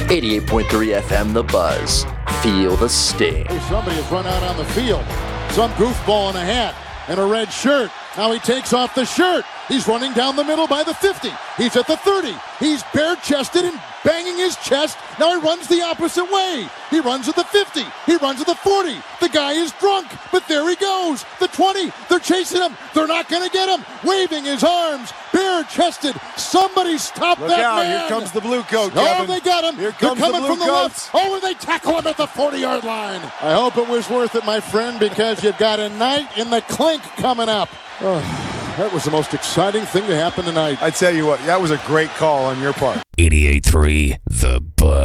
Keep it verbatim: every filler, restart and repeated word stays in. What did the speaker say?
eighty-eight point three F M The Buzz. Feel the sting. Somebody has run out on the field. Some goofball in a hat and a red shirt. Now he takes off the shirt. He's running down the middle by the fifty. He's at the thirty. He's bare-chested and banging his chest. Now he runs the opposite way. He runs at the fifty. He runs at the forty. The guy is drunk, but there he goes. The twenty. They're chasing him. They're not going to get him. Waving his arms, bare-chested. Somebody stop Look that out, man. Here comes the blue coat, Oh, Kevin. they got him. Here comes They're coming the blue from the coats. left. Oh, and they tackle him at the forty-yard line. I hope it was worth it, my friend, because you've got a night in the clink coming up. Oh, that was the most exciting thing to happen tonight. I tell you what, that was a great call on your part. eighty-eight point three The Buzz.